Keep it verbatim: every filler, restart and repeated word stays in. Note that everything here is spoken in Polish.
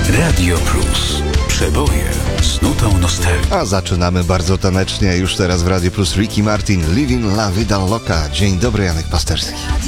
Radio Plus. Przeboje z nutą nostalgii. A zaczynamy bardzo tanecznie. Już teraz w Radio Plus Ricky Martin, Living La Vida Loca. Dzień dobry, Janek Pasterski.